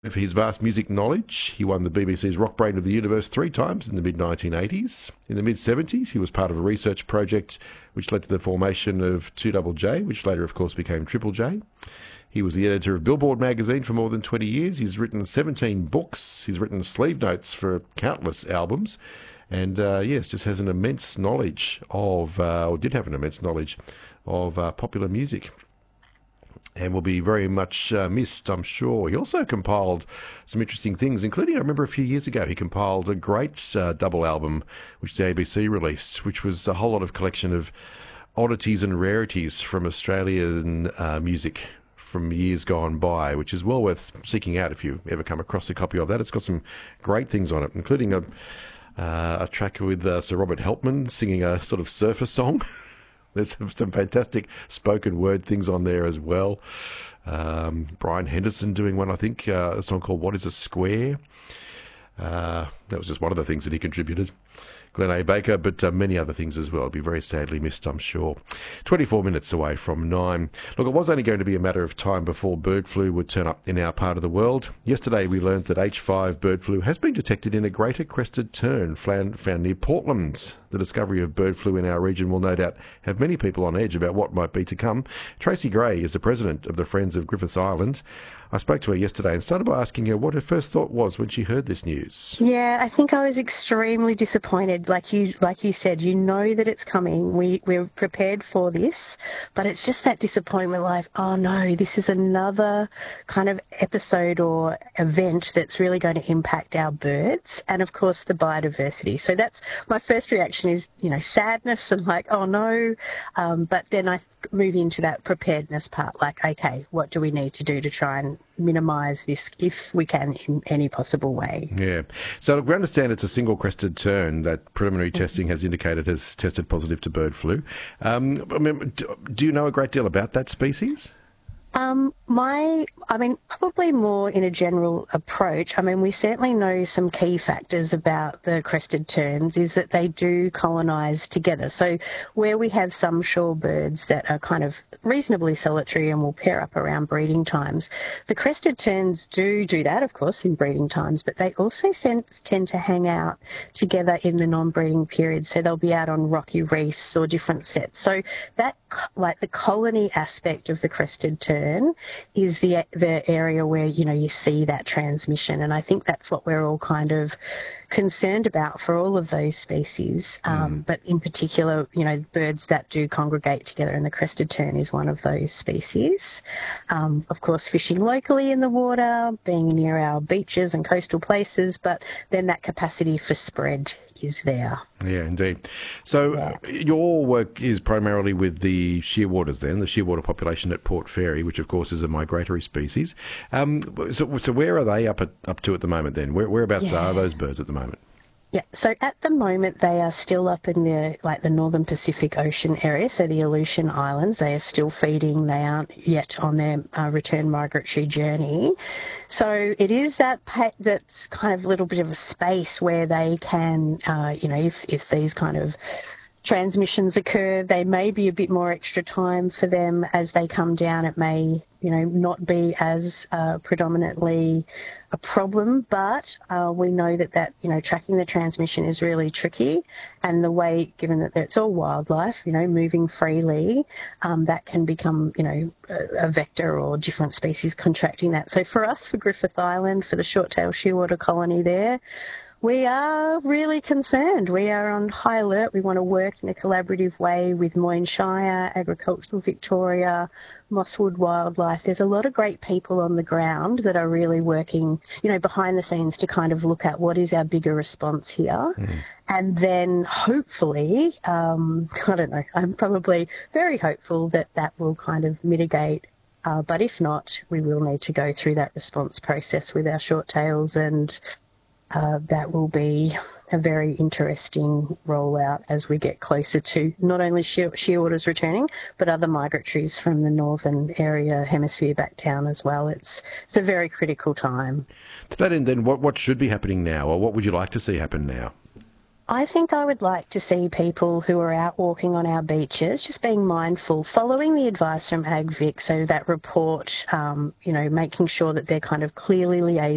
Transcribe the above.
For his vast music knowledge, he won the BBC's Rock Brain of the Universe 3 times in the mid-1980s. In the mid-70s, he was part of a research project which led to the formation of 2JJ, which later, of course, became Triple J. He was the editor of Billboard magazine for more than 20 years. He's written 17 books. He's written sleeve notes for countless albums. And, yes, just has an immense knowledge of, or did have an immense knowledge of popular music, and will be very much missed, I'm sure. He also compiled some interesting things, including, I remember a few years ago, he compiled a great double album, which the ABC released, which was a whole lot of collection of oddities and rarities from Australian music from years gone by, which is well worth seeking out if you ever come across a copy of that. It's got some great things on it, including a track with Sir Robert Helpman singing a sort of surfer song. There's some fantastic spoken word things on there as well. Brian Henderson doing one, I think, a song called What is a Square? That was just one of the things that he contributed. Glenn A. Baker, but many other things as well. It'll be very sadly missed, I'm sure. 24 minutes away from 9. Look, it was only going to be a matter of time before bird flu would turn up in our part of the world. Yesterday we learned that H5 bird flu has been detected in a greater crested tern found near Portland. The discovery of bird flu in our region will no doubt have many people on edge about what might be to come. Tracy Gray is the president of the Friends of Griffith Island. I spoke to her yesterday and started by asking her what her first thought was when she heard this news. Yeah, I think I was extremely disappointed. Like you said, you know that it's coming. We're prepared for this, but it's just that disappointment like, oh no, this is another kind of episode or event that's really going to impact our birds and, of course, the biodiversity. So that's my first reaction is, sadness and like, oh no. But then I move into that preparedness part, like, okay, what do we need to do to try and minimise this if we can in any possible way? Yeah. So we understand it's a single-crested tern that preliminary testing has indicated has tested positive to bird flu. Do you know a great deal about that species? Probably more in a general approach. We certainly know some key factors about the crested terns is that they do colonise together. So where we have some shorebirds that are kind of reasonably solitary and will pair up around breeding times, the crested terns do that, of course, in breeding times, but they also tend to hang out together in the non-breeding period. So they'll be out on rocky reefs or different sets. So that, like the colony aspect of the crested tern, is the area where you see that transmission, and I think that's what we're all kind of concerned about for all of those species. But in particular, birds that do congregate together, and the crested tern is one of those species. Of course, fishing locally in the water, being near our beaches and coastal places, but then that capacity for spread is there. Yeah, indeed. So your work is primarily with the shearwaters then, the shearwater population at Port Fairy, which of course is a migratory species. So where are they up to at the moment then? Whereabouts are those birds at the moment? Yeah, so at the moment they are still up in the northern Pacific Ocean area, so the Aleutian Islands. They are still feeding. They aren't yet on their return migratory journey. So it is that's kind of a little bit of a space where they can, if these kind of transmissions occur, they may be a bit more extra time for them as they come down. It may, not be as predominantly a problem, but we know that tracking the transmission is really tricky, and the way, given that it's all wildlife, moving freely, that can become, a vector or different species contracting that. So for us, for Griffith Island, for the short-tailed shearwater colony there, we are really concerned. We are on high alert. We want to work in a collaborative way with Moyne Shire, Agricultural Victoria, Mosswood Wildlife. There's a lot of great people on the ground that are really working, behind the scenes to kind of look at what is our bigger response here. And then hopefully, I don't know, I'm probably very hopeful that will kind of mitigate. But if not, we will need to go through that response process with our short tails, and that will be a very interesting rollout as we get closer to not only shearwaters returning, but other migratories from the northern area hemisphere back down as well. It's a very critical time. To that end, then, what should be happening now, or what would you like to see happen now? I think I would like to see people who are out walking on our beaches just being mindful, following the advice from AgVic, so that report, making sure that they're kind of clearly liaising